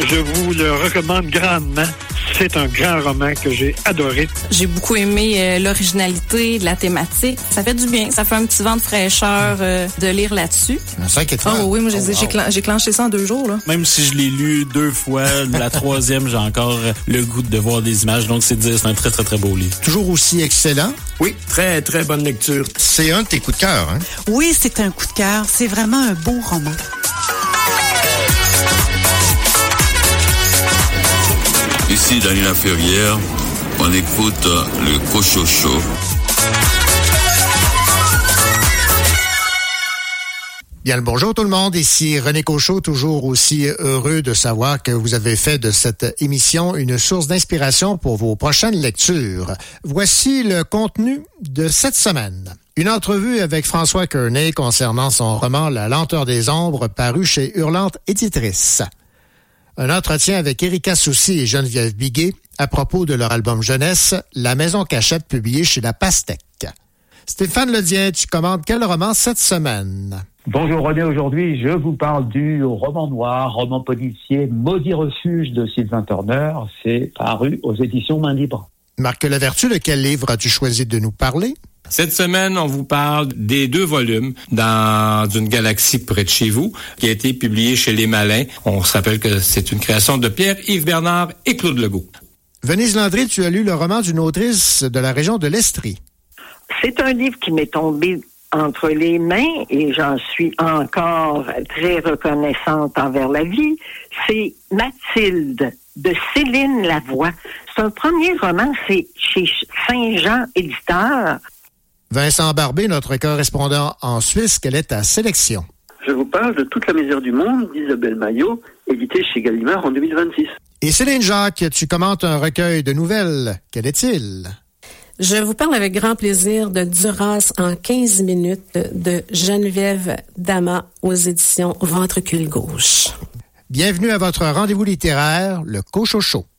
je vous le recommande grandement. C'est un grand roman que j'ai adoré. J'ai beaucoup aimé l'originalité de la thématique. Ça fait du bien. Ça fait un petit vent de fraîcheur de lire là-dessus. 5 étoiles. Oh oui, moi j'ai clenché ça en 2 jours. Là. Même si je l'ai lu 2 fois, la 3e, j'ai encore le goût de voir des images. Donc c'est dire, c'est un très, très, très beau livre. Toujours aussi excellent. Oui, très, très bonne lecture. C'est un de tes coups de cœur, hein? Oui, c'est un coup de cœur. C'est vraiment un beau roman. Ici Daniel Laferrière, on écoute le Cochocho. Bien le bonjour tout le monde, ici René Cochot, toujours aussi heureux de savoir que vous avez fait de cette émission une source d'inspiration pour vos prochaines lectures. Voici le contenu de cette semaine. Une entrevue avec François Kearney concernant son roman La lenteur des ombres paru chez Hurlante Éditrice. Un entretien avec Erika Soucy et Geneviève Biguet à propos de leur album jeunesse La Maison Cachette publié chez La Pastèque. Stéphane Ledien, tu commandes quel roman cette semaine? Bonjour René, aujourd'hui je vous parle du roman noir, roman policier Maudit refuge de Sylvain Turner. C'est paru aux éditions Main Libre. Marc Lavertu, de quel livre as-tu choisi de nous parler? Cette semaine, on vous parle des 2 volumes dans une galaxie près de chez vous, qui a été publié chez Les Malins. On se rappelle que c'est une création de Pierre-Yves Bernard et Claude Legault. Venise Landry, tu as lu le roman d'une autrice de la région de l'Estrie. C'est un livre qui m'est tombé entre les mains et j'en suis encore très reconnaissante envers la vie. C'est Mathilde de Céline Lavoie. C'est un premier roman, c'est chez Saint-Jean Éditeur. Vincent Barbé, notre correspondant en Suisse, quelle est ta sélection? Je vous parle de Toute la misère du monde d'Isabelle Maillot, édité chez Gallimard en 2026. Et Céline Jacques, tu commentes un recueil de nouvelles. Quel est-il? Je vous parle avec grand plaisir de Duras en 15 minutes de Geneviève Dama aux éditions Ventricule Gauche. Bienvenue à votre rendez-vous littéraire, le Cochocho.